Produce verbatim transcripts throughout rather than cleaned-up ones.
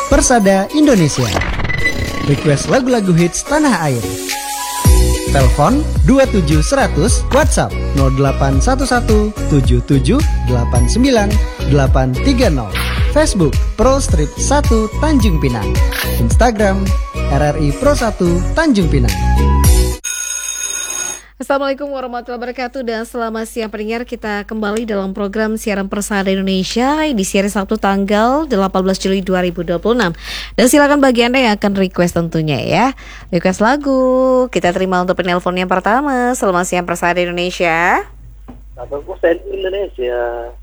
Persada Indonesia. Request lagu-lagu hits tanah air. Telepon dua tujuh seratus, WhatsApp nol delapan satu satu tujuh tujuh delapan sembilan delapan tiga nol. Facebook Pro Strip satu Tanjung Pinang. Instagram R R I Pro satu Tanjung Pinang. Assalamualaikum warahmatullahi wabarakatuh dan selamat siang pendengar. Kita kembali dalam program siaran Persada Indonesia di siaran Sabtu tanggal delapan belas Juli dua ribu dua puluh enam. Dan silakan bagi Anda yang akan request tentunya ya. Request lagu. Kita terima untuk penelpon yang pertama. Selamat siang Persada Indonesia. Selamat siang Indonesia.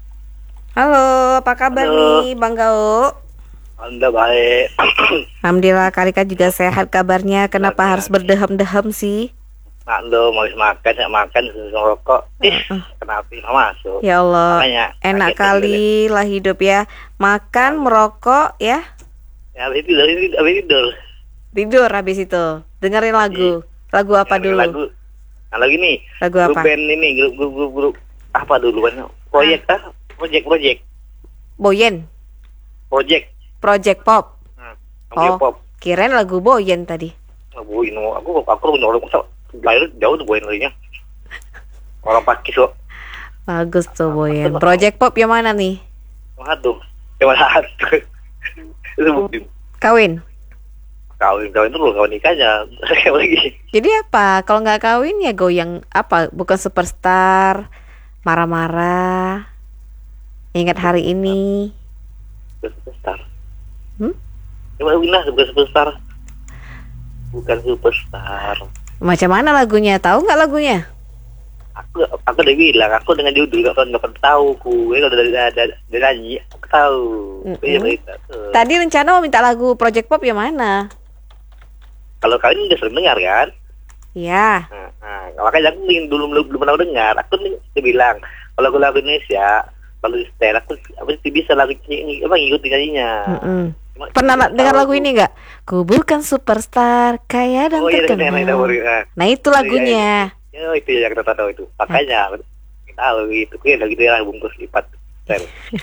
Halo, apa kabar Halo. nih Bang Gao? Anda baik. Alhamdulillah, Karika juga sehat kabarnya. Kenapa Alhamdulillah. harus berdehem-dehem sih? Nak lo mau makan, ya makan susu rokok. Ih, Uh, uh. kenapa nggak masuk? Ya Allah, Makanya, enak kaget kali lah hidup ya. Makan, merokok ya. Ya, habis tidur, habis tidur. Tidur habis itu. Dengerin lagu. Lagu apa Yang dulu? Lagu, nah lagi nih. Lagu Grup apa? band ini, grup grup grup, grup apa dulu kan? Proyek ah, project project Boyen. project. Project Pop. Hmm. Oh, Pop. kirain lagu Boyen tadi. Bu, ini aku aku nyolong masa lahir jauh tuh buin lagi orang Pakis kok. Bagus tuh Boyen. Apa tuh? Project Pop yang mana nih? Waduh, coba satu. Itu bukti. Kawin. Kawin kawin terus kawin nikahnya lagi. Jadi apa? Kalau nggak kawin ya goyang apa? Bukan superstar, marah-marah. Ingat hari ini. Superstar. Hmm? Coba Wina bukan superstar. Bukan superstar. Macam mana lagunya? Tahu nggak lagunya? Aku aku udah bilang, aku dengan judul gak pernah pernah tahu ku. Kalau dari dari dari nyanyi aku tahu. Mm-mm. Iya berita. tuh. Tadi rencana mau minta lagu Project Pop yang mana? Kalau kalian udah sering dengar kan? Ya. Nah, nah, makanya aku ingin dulu belum belum pernah dengar. Aku nih dia bilang kalau lagu lagu Indonesia, kalau di setel aku aku sih bisa lagu ini apa ngikutin nyanyinya. Mm-mm. Cuma- Pernah la- tahu dengar lagu aku. ini nggak? Ku bukan superstar, kaya dan Oh iya, terkenal. iya, iya, iya, iya. Nah itu lagunya. Ya itu yang kita tahu itu. Makanya aku tahu itu kayak lagi dia bungkus lipat. Sel.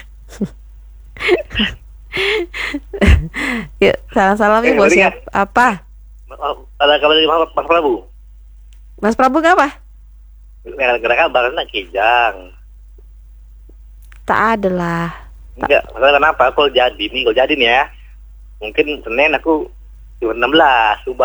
Yuk, salam-salam nih Eh, buat beri siap apa? Oh, ada kabar dari Mas Mas Prabu. Mas Prabu nggak apa? Gara-gara kabar nak kijang. Tak ada lah. Enggak, masalah kenapa? Kalau jadi nih, kalau jadi nih ya. Mungkin Senin aku cuma enam belas,